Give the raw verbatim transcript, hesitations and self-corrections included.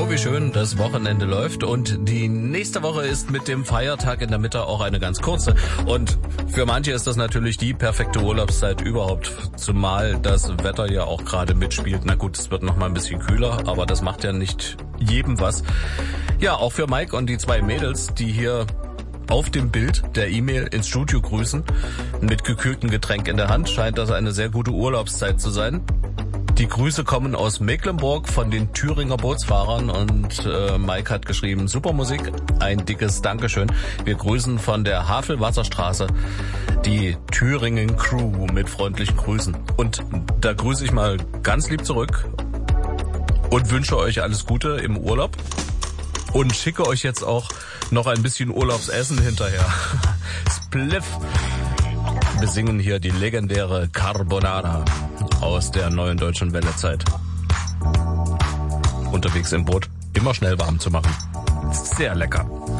wie schön das Wochenende läuft und die nächste Woche ist mit dem Feiertag in der Mitte auch eine ganz kurze und für manche ist das natürlich die perfekte Urlaubszeit überhaupt, zumal das Wetter ja auch gerade mitspielt. Na gut, es wird noch mal ein bisschen kühler, aber das macht ja nicht jedem was. Ja, auch für Mike und die zwei Mädels, die hier auf dem Bild der E-Mail ins Studio grüßen, mit gekühltem Getränk in der Hand, scheint das eine sehr gute Urlaubszeit zu sein. Die Grüße kommen aus Mecklenburg von den Thüringer Bootsfahrern und äh, Mike hat geschrieben, super Musik, ein dickes Dankeschön. Wir grüßen von der Havelwasserstraße die Thüringen Crew mit freundlichen Grüßen. Und da grüße ich mal ganz lieb zurück und wünsche euch alles Gute im Urlaub und schicke euch jetzt auch noch ein bisschen Urlaubsessen hinterher. Spliff. Wir singen hier die legendäre Carbonara aus der neuen deutschen Wellezeit. Unterwegs im Boot immer schnell warm zu machen. Sehr lecker.